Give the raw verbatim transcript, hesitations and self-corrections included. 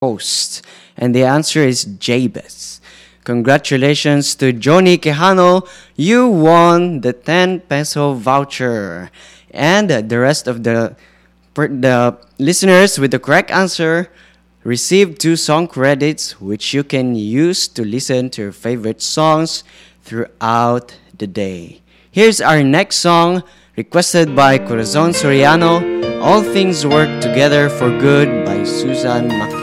host? And the answer is Jabez. Congratulations to Johnny Quijano. You won the ten peso voucher. And the rest of the the listeners with the correct answer receive two song credits which you can use to listen to your favorite songs throughout the day. Here's our next song requested by Corazon Soriano, All Things Work Together for Good by Susan Mac.